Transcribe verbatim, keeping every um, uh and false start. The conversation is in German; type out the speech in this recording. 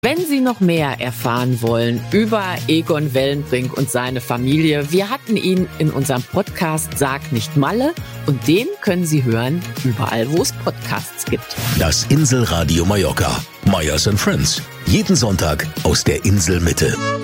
Wenn Sie noch mehr erfahren wollen über Egon Wellenbrink und seine Familie, wir hatten ihn in unserem Podcast Sag nicht Malle und den können Sie hören überall, wo es Podcasts gibt. Das Inselradio Mallorca, Meyers and Friends, jeden Sonntag aus der Inselmitte.